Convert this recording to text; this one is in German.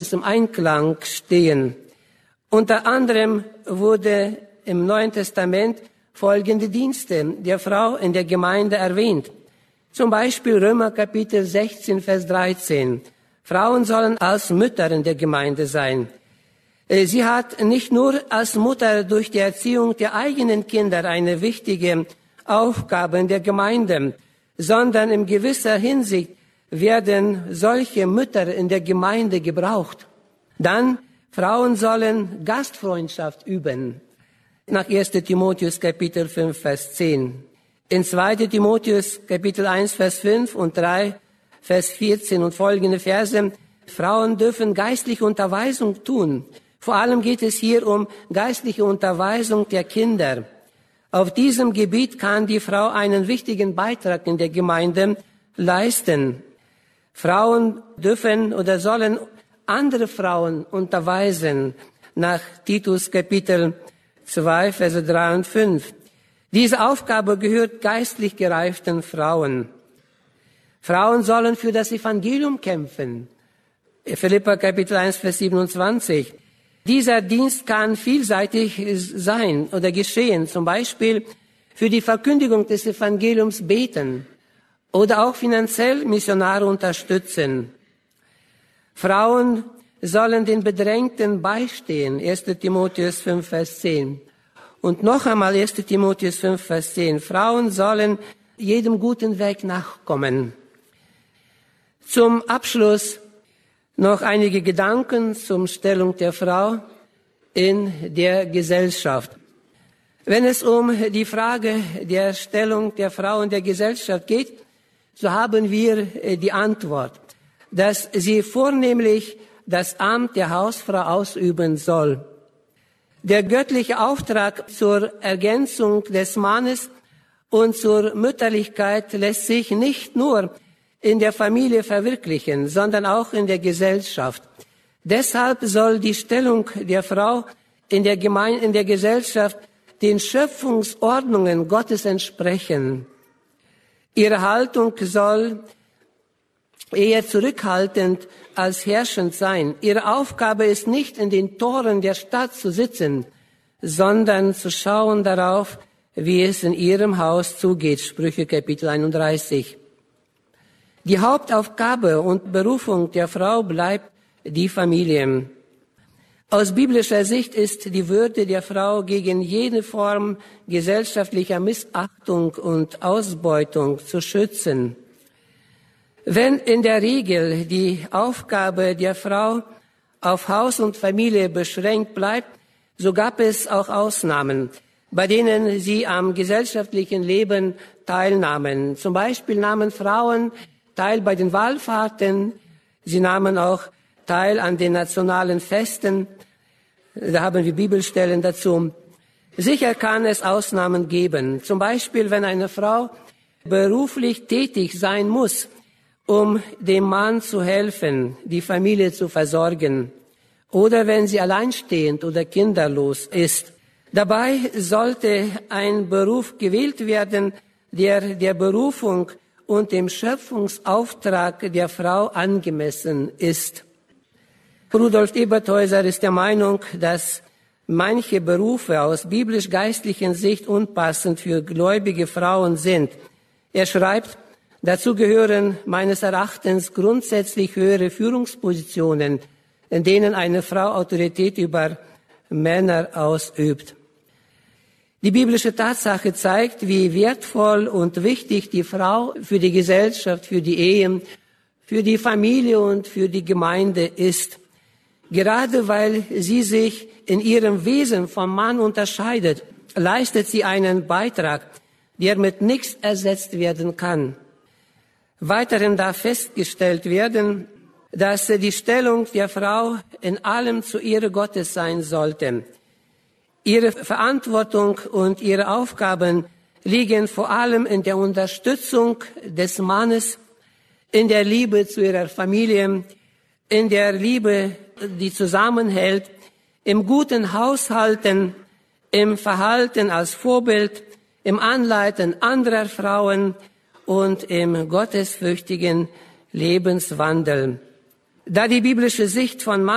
Gottes im Einklang stehen. Unter anderem wurde im Neuen Testament folgende Dienste der Frau in der Gemeinde erwähnt. Zum Beispiel Römer Kapitel 16, Vers 13. Frauen sollen als Mütter in der Gemeinde sein. Sie hat nicht nur als Mutter durch die Erziehung der eigenen Kinder eine wichtige Aufgabe in der Gemeinde, sondern in gewisser Hinsicht werden solche Mütter in der Gemeinde gebraucht. Dann, Frauen sollen Gastfreundschaft üben. Nach 1. Timotheus Kapitel 5, Vers 10. In 2. Timotheus Kapitel 1, Vers 5 und 3, Vers 14 und folgende Verse. Frauen dürfen geistliche Unterweisung tun. Vor allem geht es hier um geistliche Unterweisung der Kinder. Auf diesem Gebiet kann die Frau einen wichtigen Beitrag in der Gemeinde leisten. Frauen dürfen oder sollen andere Frauen unterweisen, nach Titus Kapitel 2, Verse 3 und 5. Diese Aufgabe gehört geistlich gereiften Frauen. Frauen sollen für das Evangelium kämpfen. Philipper Kapitel 1, Vers 27. Dieser Dienst kann vielseitig sein oder geschehen, zum Beispiel für die Verkündigung des Evangeliums beten oder auch finanziell Missionare unterstützen. Frauen sollen den Bedrängten beistehen, 1. Timotheus 5, Vers 10. Und noch einmal 1. Timotheus 5, Vers 10. Frauen sollen jedem guten Weg nachkommen. Zum Abschluss noch einige Gedanken zur Stellung der Frau in der Gesellschaft. Wenn es um die Frage der Stellung der Frau in der Gesellschaft geht, so haben wir die Antwort, dass sie vornehmlich das Amt der Hausfrau ausüben soll. Der göttliche Auftrag zur Ergänzung des Mannes und zur Mütterlichkeit lässt sich nicht nur in der Familie verwirklichen, sondern auch in der Gesellschaft. Deshalb soll die Stellung der Frau in der Gesellschaft den Schöpfungsordnungen Gottes entsprechen. Ihre Haltung soll eher zurückhaltend als herrschend sein. Ihre Aufgabe ist nicht in den Toren der Stadt zu sitzen, sondern zu schauen darauf, wie es in ihrem Haus zugeht. Sprüche Kapitel 31. Die Hauptaufgabe und Berufung der Frau bleibt die Familie. Aus biblischer Sicht ist die Würde der Frau gegen jede Form gesellschaftlicher Missachtung und Ausbeutung zu schützen. Wenn in der Regel die Aufgabe der Frau auf Haus und Familie beschränkt bleibt, so gab es auch Ausnahmen, bei denen sie am gesellschaftlichen Leben teilnahmen. Zum Beispiel nahmen Frauen teil bei den Wallfahrten, sie nahmen auch teil an den nationalen Festen. Da haben wir Bibelstellen dazu. Sicher kann es Ausnahmen geben. Zum Beispiel, wenn eine Frau beruflich tätig sein muss, um dem Mann zu helfen, die Familie zu versorgen. Oder wenn sie alleinstehend oder kinderlos ist. Dabei sollte ein Beruf gewählt werden, der der Berufung und dem Schöpfungsauftrag der Frau angemessen ist. Rudolf Eberthäuser ist der Meinung, dass manche Berufe aus biblisch-geistlichen Sicht unpassend für gläubige Frauen sind. Er schreibt, dazu gehören meines Erachtens grundsätzlich höhere Führungspositionen, in denen eine Frau Autorität über Männer ausübt. Die biblische Tatsache zeigt, wie wertvoll und wichtig die Frau für die Gesellschaft, für die Ehe, für die Familie und für die Gemeinde ist. Gerade weil sie sich in ihrem Wesen vom Mann unterscheidet, leistet sie einen Beitrag, der mit nichts ersetzt werden kann. Weiterhin darf festgestellt werden, dass die Stellung der Frau in allem zur Ehre Gottes sein sollte. Ihre Verantwortung und ihre Aufgaben liegen vor allem in der Unterstützung des Mannes, in der Liebe zu ihrer Familie, in der Liebe, die zusammenhält, im guten Haushalten, im Verhalten als Vorbild, im Anleiten anderer Frauen und im gottesfürchtigen Lebenswandel. Da die biblische Sicht von